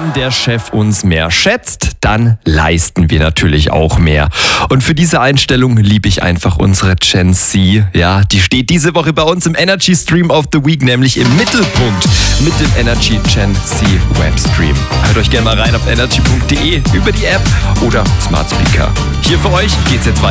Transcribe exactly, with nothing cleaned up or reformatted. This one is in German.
Wenn der Chef uns mehr schätzt, dann leisten wir natürlich auch mehr. Und für diese Einstellung liebe ich einfach unsere Gen Z. Ja, die steht diese Woche bei uns im Energy Stream of the Week, nämlich im Mittelpunkt mit dem Energy Gen Z Webstream. Hört euch gerne mal rein auf energy punkt de über die App oder Smart Speaker. Hier für euch geht's jetzt weiter.